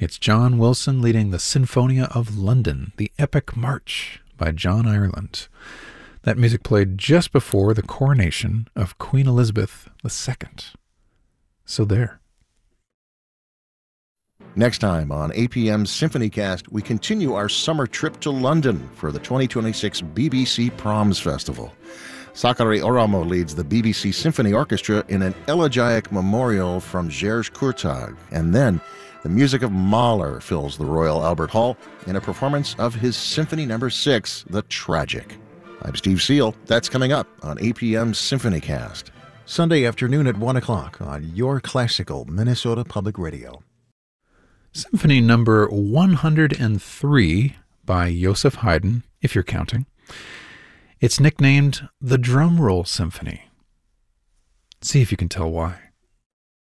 It's John Wilson leading the Sinfonia of London, the Epic March by John Ireland. That music played just before the coronation of Queen Elizabeth II. So there. Next time on APM SymphonyCast, we continue our summer trip to London for the 2026 BBC Proms Festival. Sakari Oramo leads the BBC Symphony Orchestra in an elegiac memorial from Georges Courtag, and then the music of Mahler fills the Royal Albert Hall in a performance of his Symphony No. 6, The Tragic. I'm Steve Seal. That's coming up on APM SymphonyCast. Sunday afternoon at 1 o'clock on your classical Minnesota Public Radio. Symphony number 103 by Joseph Haydn, if you're counting. It's nicknamed the Drum Roll Symphony. See if you can tell why.